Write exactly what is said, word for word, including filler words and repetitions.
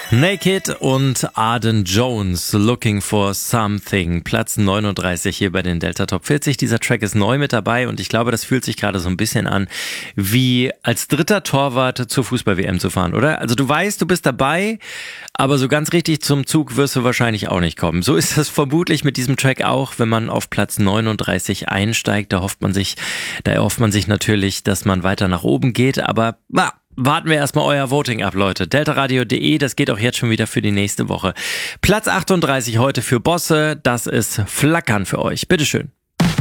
Naked und Arden Jones, Looking for Something, Platz neununddreißig hier bei den Delta Top vierzig. Dieser Track ist neu mit dabei und ich glaube, das fühlt sich gerade so ein bisschen an, wie als dritter Torwart zur Fußball-W M zu fahren, oder? Also du weißt, du bist dabei, aber so ganz richtig zum Zug wirst du wahrscheinlich auch nicht kommen. So ist das vermutlich mit diesem Track auch, wenn man auf Platz neununddreißig einsteigt. Da hofft man sich, da erhofft man sich natürlich, dass man weiter nach oben geht, aber na, warten wir erstmal euer Voting ab, Leute. deltaradio punkt de, das geht auch jetzt schon wieder für die nächste Woche. Platz achtunddreißig heute für Bosse, das ist Flackern für euch. Bitteschön.